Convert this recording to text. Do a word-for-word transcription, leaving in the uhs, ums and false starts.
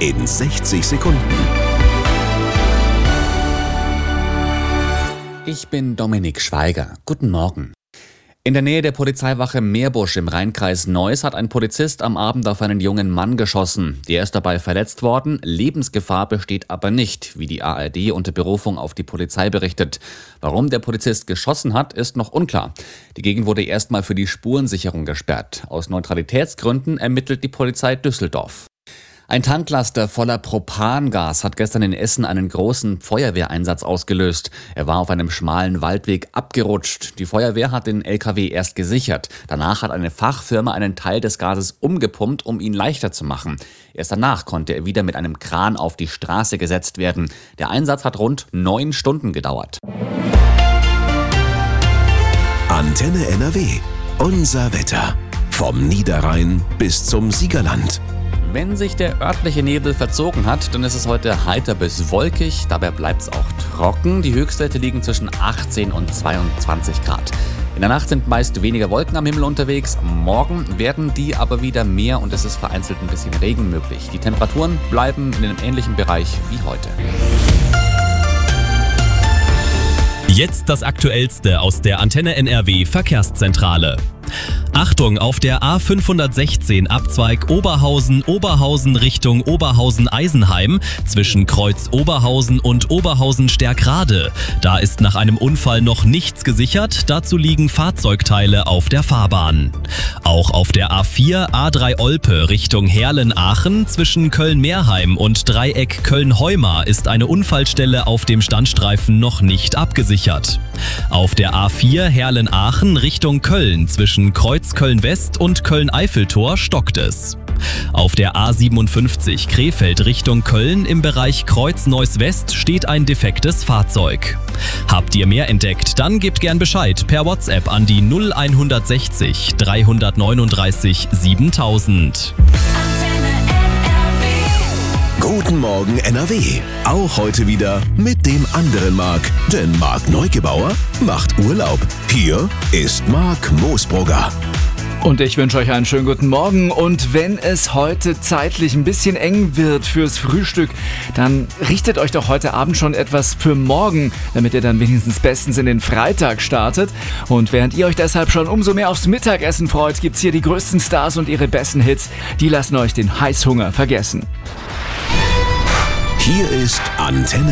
in sechzig Sekunden. Ich bin Dominik Schweiger. Guten Morgen. In der Nähe der Polizeiwache Meerbusch im Rheinkreis Neuss hat ein Polizist am Abend auf einen jungen Mann geschossen. Der ist dabei verletzt worden. Lebensgefahr besteht aber nicht, wie die A R D unter Berufung auf die Polizei berichtet. Warum der Polizist geschossen hat, ist noch unklar. Die Gegend wurde erstmal für die Spurensicherung gesperrt. Aus Neutralitätsgründen ermittelt die Polizei Düsseldorf. Ein Tanklaster voller Propangas hat gestern in Essen einen großen Feuerwehreinsatz ausgelöst. Er war auf einem schmalen Waldweg abgerutscht. Die Feuerwehr hat den L K W erst gesichert. Danach hat eine Fachfirma einen Teil des Gases umgepumpt, um ihn leichter zu machen. Erst danach konnte er wieder mit einem Kran auf die Straße gesetzt werden. Der Einsatz hat rund neun Stunden gedauert. Antenne N R W. Unser Wetter. Vom Niederrhein bis zum Siegerland. Wenn sich der örtliche Nebel verzogen hat, dann ist es heute heiter bis wolkig. Dabei bleibt es auch trocken. Die Höchstwerte liegen zwischen achtzehn und zweiundzwanzig Grad. In der Nacht sind meist weniger Wolken am Himmel unterwegs. Morgen werden die aber wieder mehr und es ist vereinzelt ein bisschen Regen möglich. Die Temperaturen bleiben in einem ähnlichen Bereich wie heute. Jetzt das Aktuellste aus der Antenne N R W Verkehrszentrale. Achtung, auf der A fünfhundertsechzehn Abzweig Oberhausen-Oberhausen Richtung Oberhausen-Eisenheim zwischen Kreuz Oberhausen und Oberhausen-Stärkrade. Da ist nach einem Unfall noch nichts gesichert, dazu liegen Fahrzeugteile auf der Fahrbahn. Auch auf der A vier A drei Olpe Richtung Herlen-Aachen zwischen Köln-Meerheim und Dreieck Köln-Heumar ist eine Unfallstelle auf dem Standstreifen noch nicht abgesichert. Auf der A vier Herlen-Aachen Richtung Köln zwischen Kreuz Köln-West und Köln-Eiffeltor stockt es. Auf der A siebenundfünfzig Krefeld Richtung Köln im Bereich Kreuz-Neuss-West steht ein defektes Fahrzeug. Habt ihr mehr entdeckt, dann gebt gern Bescheid per WhatsApp an die null hundertsechzig dreihundertneununddreißig siebentausend. Guten Morgen N R W. Auch heute wieder mit dem anderen Marc. Denn Marc Neugebauer macht Urlaub. Hier ist Marc Moosbrugger. Und ich wünsche euch einen schönen guten Morgen. Und wenn es heute zeitlich ein bisschen eng wird fürs Frühstück, dann richtet euch doch heute Abend schon etwas für morgen, damit ihr dann wenigstens bestens in den Freitag startet. Und während ihr euch deshalb schon umso mehr aufs Mittagessen freut, gibt's hier die größten Stars und ihre besten Hits. Die lassen euch den Heißhunger vergessen. Hier ist Antenne